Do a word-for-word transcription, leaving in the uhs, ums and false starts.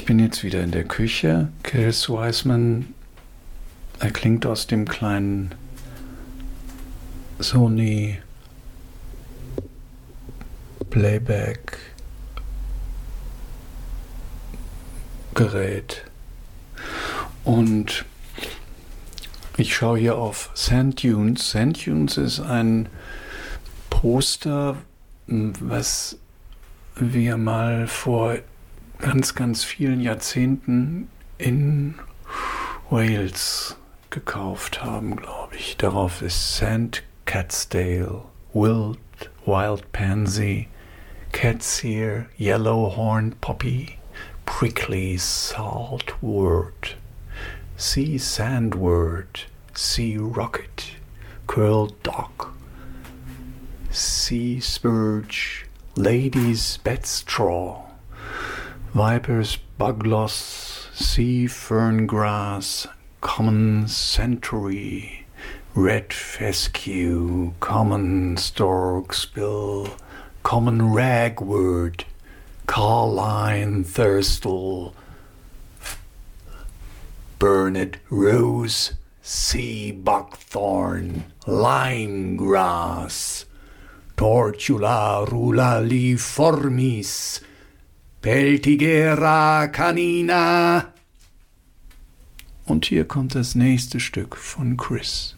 bin jetzt wieder in der Küche. Chris Wiseman erklingt aus dem kleinen Sony Playback Gerät. Und ich schaue hier auf Sand Dunes. Sand Dunes ist ein Poster, was wir mal vor ganz, ganz vielen Jahrzehnten in Wales gekauft haben, glaube ich. Darauf ist Sand Catsdale, Wild, Wild Pansy, Catseer, Yellow Horned Poppy, Prickly Saltwort, Sea Sandwort, Sea Rocket, Curled Dock, Sea Spurge, Lady's Bedstraw, Viper's Bugloss, Sea Ferngrass, Common Century, Red Fescue, Common Storksbill, Common Ragwort, Carline Thirstle, Burnet Rose, Sea Buckthorn, Limegrass, Tortula rulaliformis, Peltigera canina. Und hier kommt das nächste Stück von Chris.